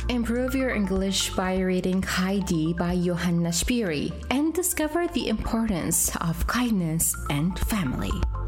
Improve your English by reading Heidi by Johanna Spiri and discover the importance of kindness and family.